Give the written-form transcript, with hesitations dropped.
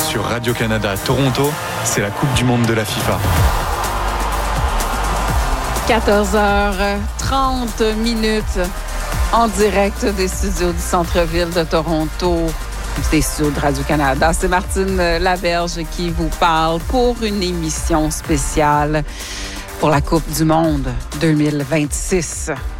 sur Radio-Canada à Toronto, c'est la Coupe du monde de la FIFA. 14h30 en direct des studios du centre-ville de Toronto, des studios de Radio-Canada. C'est Martine Laberge qui vous parle pour une émission spéciale pour la Coupe du monde 2026.